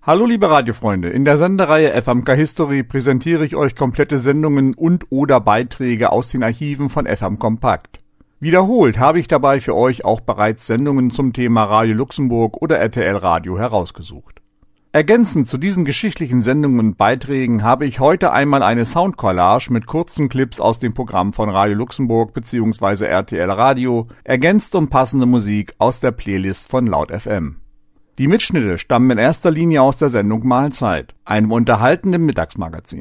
Hallo liebe Radiofreunde, in der Sendereihe FMK History präsentiere ich euch komplette Sendungen und/oder Beiträge aus den Archiven von FM Kompakt. Wiederholt habe ich dabei für euch auch bereits Sendungen zum Thema Radio Luxemburg oder RTL Radio herausgesucht. Ergänzend zu diesen geschichtlichen Sendungen und Beiträgen habe ich heute einmal eine Soundcollage mit kurzen Clips aus dem Programm von Radio Luxemburg bzw. RTL Radio, ergänzt um passende Musik aus der Playlist von Laut FM. Die Mitschnitte stammen in erster Linie aus der Sendung Mahlzeit, einem unterhaltenden Mittagsmagazin.